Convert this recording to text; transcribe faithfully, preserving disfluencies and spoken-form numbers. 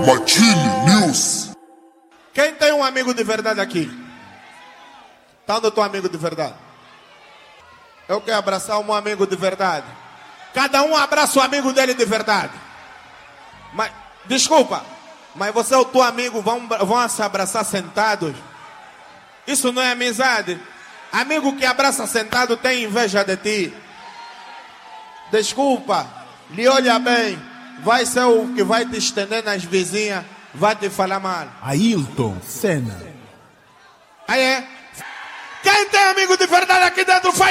Machine News. Quem tem um amigo de verdade aqui? Tá onde é teu amigo de verdade? Eu quero abraçar um amigo de verdade. Cada um abraça o amigo dele de verdade. Mas, desculpa, mas você e o teu amigo vão, vão se abraçar sentados? Isso não é amizade? Amigo que abraça sentado tem inveja de ti. Desculpa, lhe olha bem. Vai ser o que vai te estender nas vizinhas, vai te falar mal. Ailton Senna. Aí é. Quem tem amigo de verdade aqui dentro faz